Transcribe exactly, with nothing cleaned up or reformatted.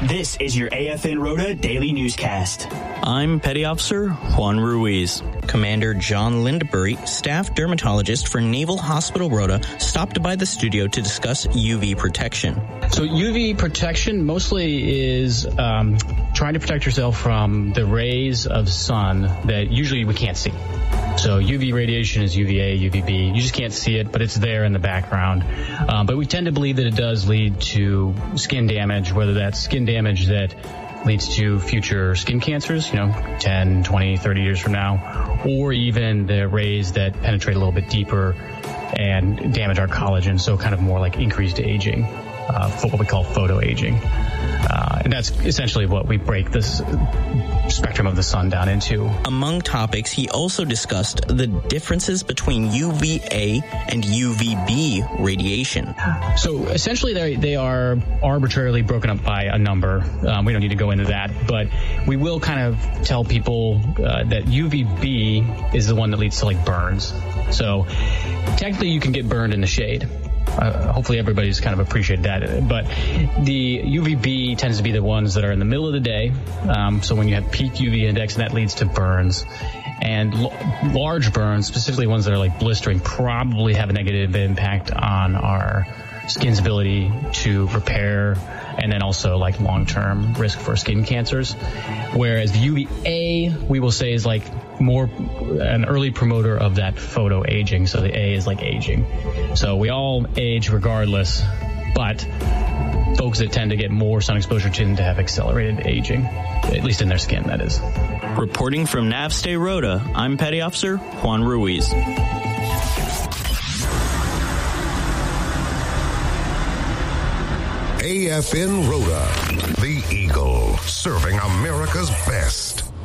This is your A F N Rota Daily Newscast. I'm Petty Officer Juan Ruiz. Commander John Lindberry, staff dermatologist for Naval Hospital Rota, stopped by the studio to discuss U V protection. So U V protection mostly is um, trying to protect yourself from the rays of sun that usually we can't see. So U V radiation is U V A, U V B. You just can't see it, but it's there in the background. Um, but we tend to believe that it does lead to skin damage, whether that's skin damage that leads to future skin cancers, you know, ten, twenty, thirty years from now, or even the rays that penetrate a little bit deeper and damage our collagen, so kind of more like increased aging, uh, what we call photoaging. Uh, and that's essentially what we break this spectrum of the sun down into. Among topics, he also discussed the differences between U V A and U V B radiation. So essentially they they are arbitrarily broken up by a number. Um, we don't need to go into that, but we will kind of tell people uh, that U V B is the one that leads to like burns. So technically you can get burned in the shade. Uh, hopefully everybody's kind of appreciated that. But the U V B tends to be the ones that are in the middle of the day. Um, so when you have peak U V index, and that leads to burns. And l- large burns, specifically ones that are like blistering, probably have a negative impact on our skin's ability to repair, and then also like long-term risk for skin cancers. Whereas the U V A, we will say, is like more an early promoter of that photo aging. So the A is like aging. So we all age regardless, but folks that tend to get more sun exposure tend to have accelerated aging, at least in their skin, that is. Reporting from NAVSTAY Rota, I'm Petty Officer Juan Ruiz. A F N Rota, the Eagle, serving America's best.